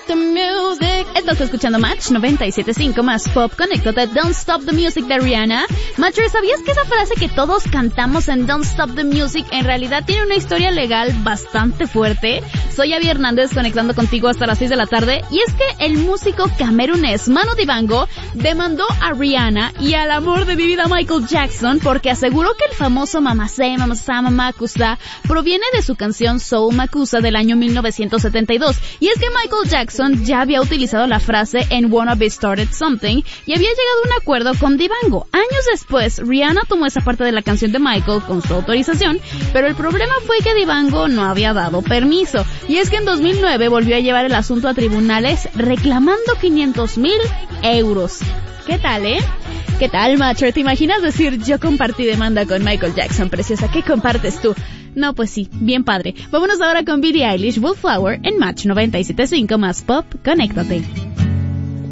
stop the music. Estás escuchando Match 97.5 más Pop. Conéctate, Don't Stop the Music de Rihanna. Matcher, ¿sabías que esa frase que todos cantamos en Don't Stop the Music en realidad tiene una historia legal bastante fuerte? Soy Abby Hernández, conectando contigo hasta las 6 de la tarde. Y es que el músico camerunés Manu Dibango demandó a Rihanna y al amor de mi vida Michael Jackson porque aseguró que el famoso Mamacé, Mamasa, Mamakusa proviene de su canción Soul Makusa del año 1972. Y es que Michael Jackson ya había utilizado la frase en Wanna Be Started Something y había llegado a un acuerdo con Dibango. Años después, Rihanna tomó esa parte de la canción de Michael con su autorización, pero el problema fue que Dibango no había dado permiso. Y es que en 2009 volvió a llevar el asunto a tribunales reclamando 500,000 euros. ¿Qué tal, ¿Qué tal, Matcher? ¿Te imaginas decir yo compartí demanda con Michael Jackson, preciosa? ¿Qué compartes tú? No, pues sí, bien padre. Vámonos ahora con Billie Eilish, Wallflower en Match 97.5 más Pop. Conéctate.